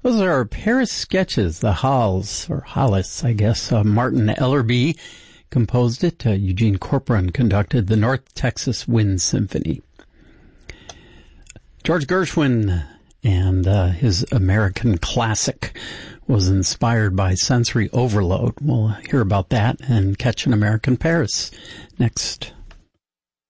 Those are Paris sketches, the Halles, or Hollis, I guess. Martin Ellerby composed it. Eugene Corcoran conducted the North Texas Wind Symphony. George Gershwin and his American classic was inspired by sensory overload. We'll hear about that and Catch an American Paris next.